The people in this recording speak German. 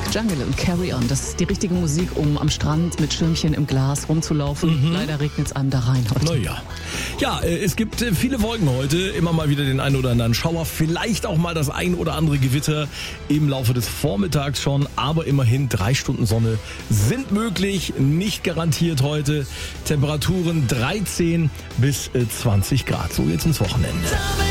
Jungle und Carry On. Das ist die richtige Musik, um am Strand mit Schirmchen im Glas rumzulaufen. Leider regnet es einem da rein heute. Naja. Ja, es gibt viele Wolken heute. Immer mal wieder den einen oder anderen Schauer. Vielleicht auch mal das ein oder andere Gewitter im Laufe des Vormittags schon. Aber immerhin 3 Stunden Sonne sind möglich. Nicht garantiert heute. Temperaturen 13 bis 20 Grad. So geht's ins Wochenende.